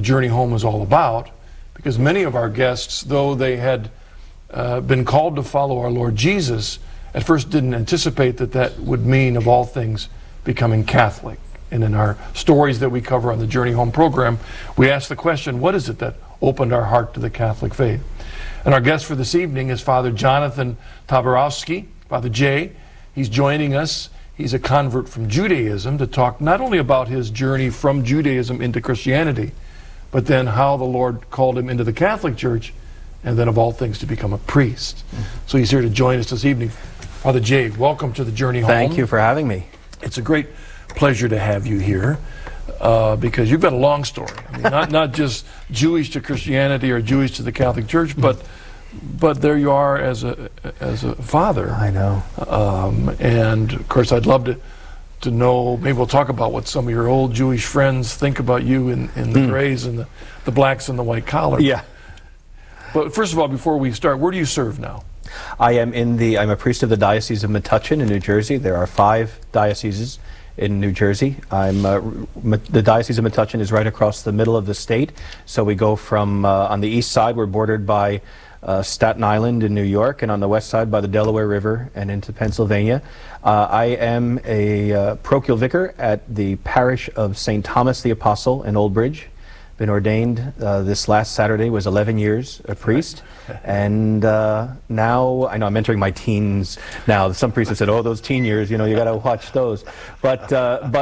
Journey Home is all about, because many of our guests, though they had been called to follow our Lord Jesus, at first didn't anticipate that that would mean, of all things, becoming Catholic. And in our stories that we cover on the Journey Home program, we ask the question, what is it that opened our heart to the Catholic faith? And our guest for this evening is Father Jonathan Taborowski, Father Jay. He's joining us. He's a convert from Judaism to talk not only about his journey from Judaism into Christianity, but then how the Lord called him into the Catholic Church, and then of all things to become a priest. So he's here to join us this evening. Father Jay, welcome to the Journey Home. Thank you for having me. It's a great pleasure to have you here because you've got a long story. I mean, not just Jewish to Christianity or Jewish to the Catholic Church, but there you are as a father. I know. And of course, I'd love to know. Maybe we'll talk about what some of your old Jewish friends think about you in the grays and the blacks and the white collar. Yeah. But first of all, before we start, where do you serve now? I'm a priest of the Diocese of Metuchen in New Jersey. There are 5 dioceses in New Jersey. The Diocese of Metuchen is right across the middle of the state. So we go from, on the east side, we're bordered by Staten Island in New York, and on the west side by the Delaware River and into Pennsylvania. I am a parochial vicar at the parish of St. Thomas the Apostle in Old Bridge. Been ordained this last Saturday, was 11 years a priest, and now I know I'm entering my teens now. Some priests have said, "Oh, those teen years, you know, you got to watch those." But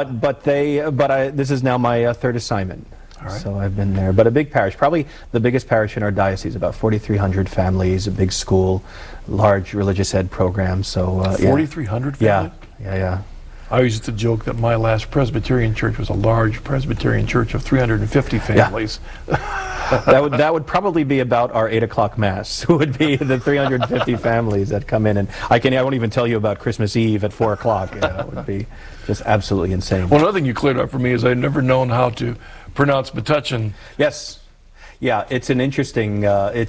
this is now my 3rd assignment. All right. So I've been there, but a big parish, probably the biggest parish in our diocese, about 4,300 families, a big school, large religious ed program. So 4,300 families. Yeah. I used to joke that my last Presbyterian church was a large Presbyterian church of 350 families. Yeah. that would probably be about our 8 o'clock mass. Would be the 350 families that come in, and I won't even tell you about Christmas Eve at 4 o'clock. It would be just absolutely insane. Well, another thing you cleared up for me is I'd never known how to pronounce Metuchen. Yes. Yeah, it's an interesting.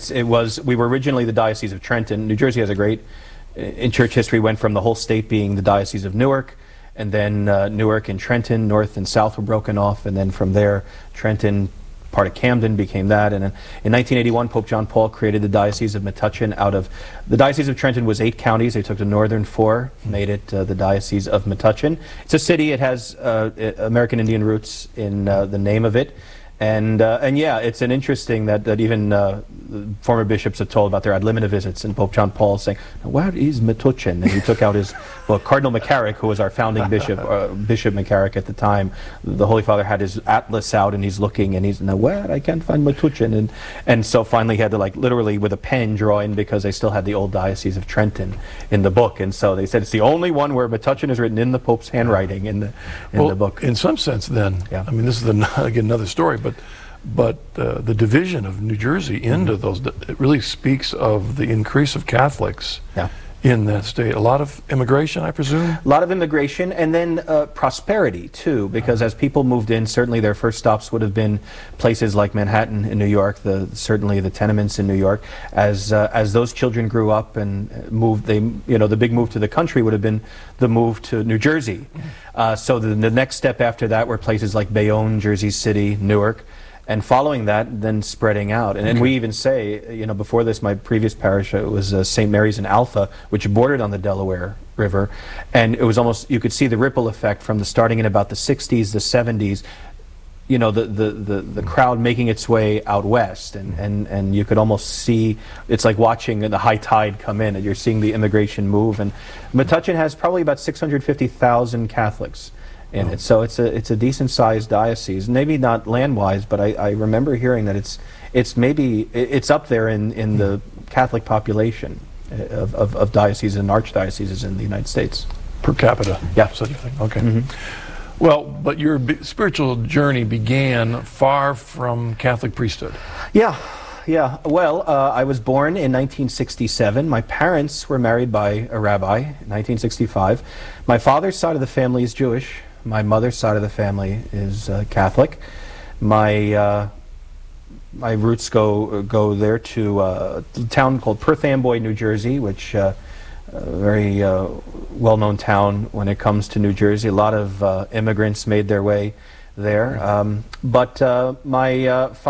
We were originally the Diocese of Trenton. New Jersey has a great, in church history, went from the whole state being the Diocese of Newark. And then Newark and Trenton, north and south, were broken off, and then from there, Trenton, part of Camden, became that. And in 1981, Pope John Paul created the Diocese of Metuchen out of... The Diocese of Trenton was 8 counties. They took the northern 4, made it the Diocese of Metuchen. It's a city. It has American Indian roots in the name of it. And yeah, it's an interesting that even former bishops have told about their ad limina visits, and Pope John Paul saying, "Where is Metuchen?" And he took out his, well, Cardinal McCarrick, who was our founding bishop, Bishop McCarrick at the time. The Holy Father had his atlas out, and he's looking, and he's, "Now where? I can't find Metuchen." And so finally he had to, like, literally with a pen draw in, because they still had the old Diocese of Trenton in the book. And so they said it's the only one where Metuchen is written in the Pope's handwriting in the book. In some sense, then, yeah. I mean, this is again another story, but the division of New Jersey into those, it really speaks of the increase of Catholics in that state. A lot of immigration, I presume? A lot of immigration, and then prosperity, too, because as people moved in, certainly their first stops would have been places like Manhattan in New York, certainly the tenements in New York. As those children grew up and moved, the big move to the country would have been the move to New Jersey. So the next step after that were places like Bayonne, Jersey City, Newark. And following that, then spreading out. And we even say, you know, before this, my previous parish was St. Mary's in Alpha, which bordered on the Delaware River. And it was almost, you could see the ripple effect from starting in about the 60s, the 70s, you know, the crowd making its way out west. And you could almost see, it's like watching the high tide come in, and you're seeing the immigration move. And Metuchen has probably about 650,000 Catholics in it, so it's a decent sized diocese. Maybe not land wise, but I remember hearing that it's up there in the Catholic population of dioceses and archdioceses in the United States per capita. Yeah, such a thing. Okay. Well, but your spiritual journey began far from Catholic priesthood. Yeah. Well, I was born in 1967. My parents were married by a rabbi in 1965. My father's side of the family is Jewish. My mother's side of the family is Catholic. My roots go there to a town called Perth Amboy, New Jersey, which very well-known town when it comes to New Jersey. A lot of immigrants made their way there. But my